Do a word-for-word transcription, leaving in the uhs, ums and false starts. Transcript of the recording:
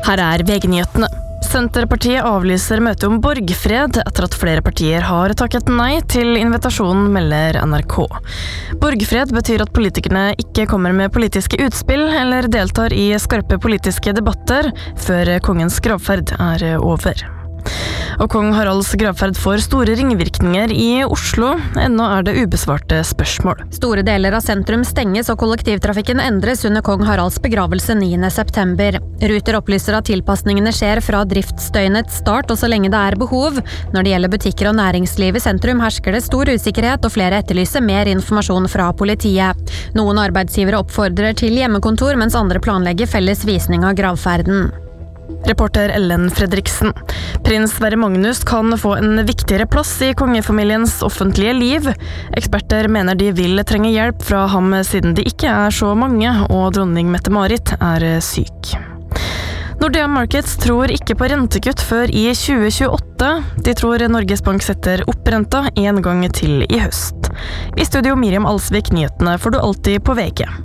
Her er V G-nyhetene. Senterpartiet avlyser møte om borgfred etter at flere partier har takket nei til invitasjonen, melder N R K. Borgfred betyr at politikerne ikke kommer med politiske utspill eller deltar i skarpe politiske debatter før kongens gravferd er over. Og kong Haralds gravferd får store ringvirkninger i Oslo. Ennå er det ubesvarte spørsmål. Store deler av sentrum stenges og kollektivtrafikken endres under kong Haralds begravelse niende september. Ruter opplyser at tilpasningene skjer fra driftsdøgnets start og så lenge det er behov. Når det gjelder butikker og næringsliv i sentrum hersker det stor usikkerhet og flere etterlyser mer informasjon fra politiet. Noen arbeidsgivere oppfordrer til hjemmekontor, mens andre planlegger felles visning av gravferden. Reporter Ellen Fredriksen. Prins Sverre Magnus kan få en viktigere plass i kongefamiliens offentlige liv. Eksperter mener de vil trenge hjelp fra ham siden de ikke er så mange, og dronning Mette-Marit er syk. Nordea Markets tror ikke på rentekutt før i tjue tjueåtte. De tror Norges Bank setter opp renta en gang til i høst. I studio Miriam Alsvik, nyhetene får du alltid på V G.